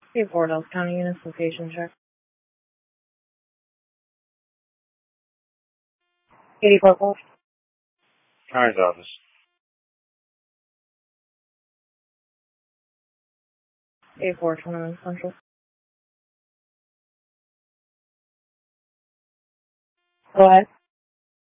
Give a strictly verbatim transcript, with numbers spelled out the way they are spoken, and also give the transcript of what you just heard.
Hey, Fort Ellis County Units, location check. eighty-four Pulse. County's office. eighty-four twenty-one Central. Go ahead.